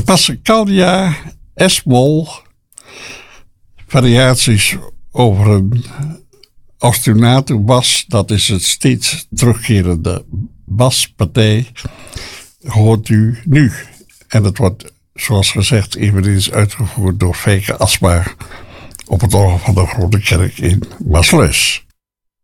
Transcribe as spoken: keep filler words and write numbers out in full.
Passacaglia, S-moll, variaties over een ostinato bas, dat is het steeds terugkerende baspartij, hoort u nu. En het wordt, zoals gezegd, eveneens uitgevoerd door Fijke Asma op het orgel van de Grote Kerk in Maassluis.